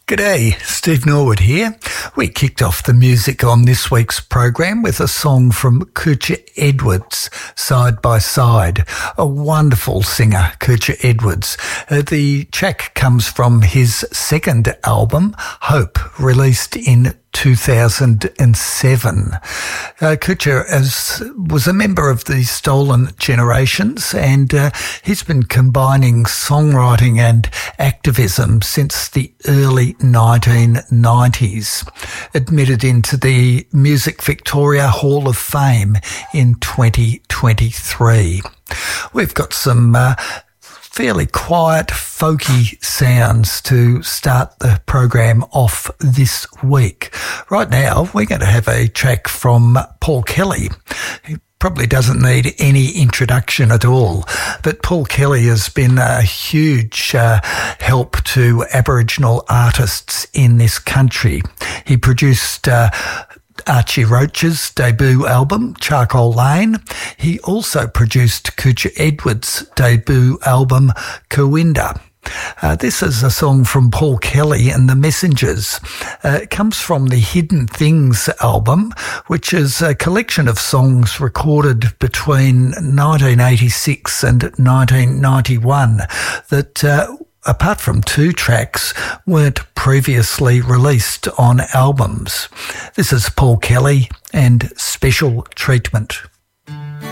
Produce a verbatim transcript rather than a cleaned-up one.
G'day, Steve Norwood here. We kicked off the music on this week's program with a song from Kuchar Edwards, Side by Side. A wonderful singer, Kuchar Edwards. Uh, the track comes from his second album, Hope, released in two thousand seven. Uh, Kuchar as, was a member of the Stolen Generations, and uh, he's been combining songwriting and activism since the early nineteen nineties. Admitted into the Music Victoria Hall of Fame in twenty twenty-three. We've got some uh, fairly quiet, folky sounds to start the program off this week. Right now, we're going to have a track from Paul Kelly. He probably doesn't need any introduction at all, but Paul Kelly has been a huge uh, help to Aboriginal artists in this country. He produced uh, Archie Roach's debut album, Charcoal Lane. He also produced Kuchar Edwards' debut album, Kooinda. Uh, this is a song from Paul Kelly and the Messengers. Uh, it comes from the Hidden Things album, which is a collection of songs recorded between nineteen eighty-six and nineteen ninety-one that uh, apart from two tracks, weren't previously released on albums. This is Paul Kelly and Special Treatment.